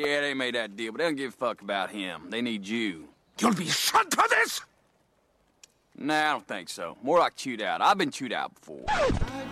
Yeah, they made that deal, but they don't give a fuck about him. They need you. You'll be shot for this! Nah, I don't think so. More like chewed out. I've been chewed out before.